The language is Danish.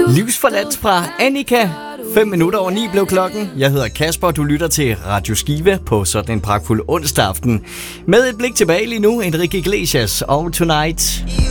Livsforladt fra Annika. 5 minutter over 9 blev klokken. Jeg hedder Kasper, du lytter til Radio Skive på sådan en pragtfuld onsdag aften. Med et blik tilbage lige nu, Enrique Iglesias og Tonight.